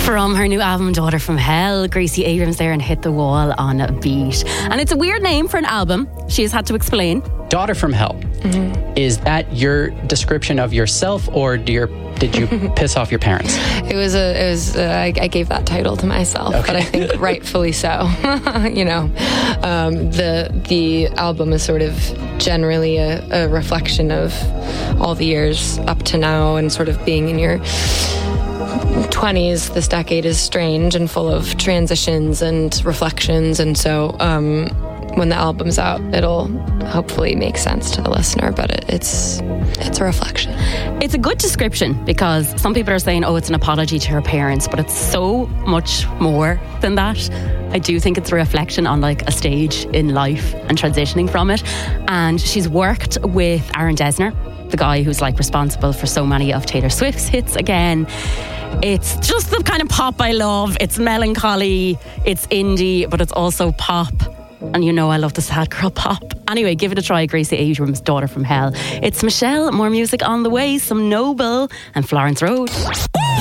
From her new album, Daughter from Hell, Gracie Abrams there and Hit the Wall on a Beat. And it's a weird name for an album, she has had to explain. Daughter from Hell. Mm-hmm. Is that your description of yourself, or did you piss off your parents? I gave that title to myself, okay. But I think rightfully so. The album is sort of generally a reflection of all the years up to now, and sort of being in your 20s. This decade is strange and full of transitions and reflections, and so when the album's out, it'll hopefully make sense to the listener, but it's a reflection. It's a good description, because some people are saying, it's an apology to her parents, but it's so much more than that. I do think it's a reflection on like a stage in life and transitioning from it. And she's worked with Aaron Dessner, the guy who's like responsible for so many of Taylor Swift's hits again. It's just the kind of pop I love. It's melancholy, it's indie, but it's also pop. And I love the sad girl pop. Anyway, give it a try, Gracie Abrams' Daughter from Hell. It's Michelle, more music on the way, some Noble and Florence Road.